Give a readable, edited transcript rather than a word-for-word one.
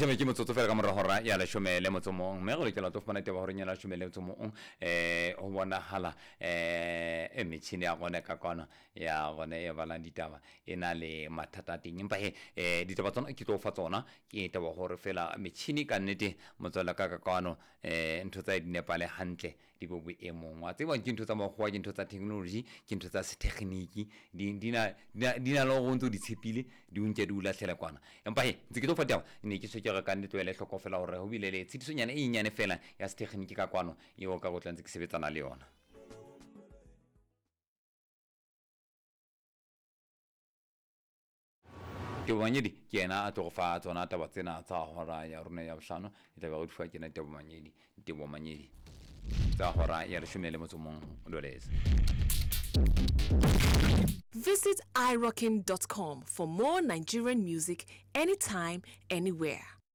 leshome ke motsotso fela ka mora hora ya leshome le motsomong mme go lekela to fana teba hore nya leshome le motsomong o bona hala metšhini ya gone ka kwana ya gone e balang ditaba ena le mathata ting empa ditaba tsona ke tlo fa tsona ke taba hore fela metšhini ka nnete motswela ka kwano ntho tsa di nepale hantle di bo boemong wa tseba ke ntho tsa mogwa ke ntho tsa technology ke ntho tsa setekhniki dina lo go ntse di tshepile di untse di ulahlela kwana empa ntse ke tlo fa taba ne ke se ke re ka nnete le hloko fela hore ho bile le tshedisonyana e nyane fela ya setekhniki ka kwano eo ka go tlantse ke sebetsana le yona ke banyedi ke ena a tlo fa tsona taba tsena tsa hora ya rona ya bohlano e tla ba go difa ke na tebo manyedi tsa hora ya leshome le motsomong dolese. Visit irockin.com for more Nigerian music anytime, anywhere.